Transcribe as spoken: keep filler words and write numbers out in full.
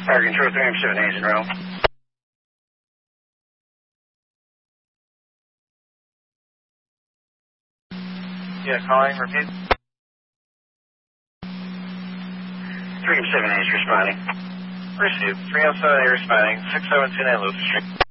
Fire Control three M seven A's in row. Yeah, calling, repeat. three M seven A's responding. Received. three oh seven A responding. six seven two nine Luther Street.